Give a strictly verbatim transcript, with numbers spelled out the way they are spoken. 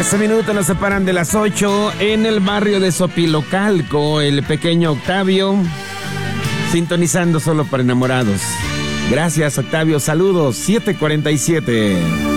trece minutos nos separan de las ocho en el barrio de Sopilocalco, el pequeño Octavio, sintonizando solo para enamorados. Gracias, Octavio, saludos, siete cuarenta y siete.